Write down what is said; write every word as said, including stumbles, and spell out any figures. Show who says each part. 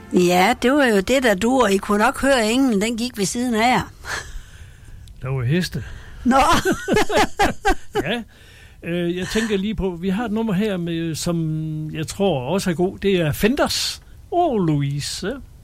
Speaker 1: Ja, det var jo det, der du, og I kunne nok høre englen, den gik ved siden af jer.
Speaker 2: Der var heste.
Speaker 1: Nå!
Speaker 2: Ja, øh, jeg tænker lige på, vi har et nummer her, med, som jeg tror også er god. Det er Fenders. Åh, oh, Louise.